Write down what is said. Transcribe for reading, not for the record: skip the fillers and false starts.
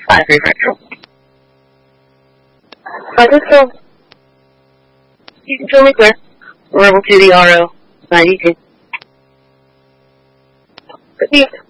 535. Francisco, you can show me clear. Rebel to the RO 92. Proceed.